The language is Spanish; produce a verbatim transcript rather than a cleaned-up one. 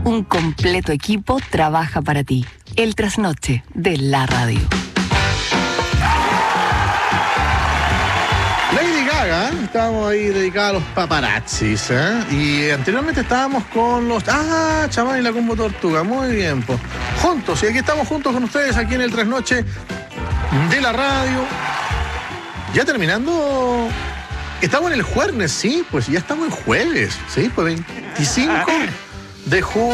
Un completo equipo trabaja para ti. El trasnoche de la radio. Lady Gaga, estábamos ahí dedicados a los paparazzis, ¿eh? Y anteriormente estábamos con los... Ah, Chamán y la Combo Tortuga, muy bien, pues. Juntos, y aquí estamos juntos con ustedes, aquí en el trasnoche de la radio. Ya terminando... Estamos en el jueves, sí, pues ya estamos en jueves, sí, pues veinticinco de junio.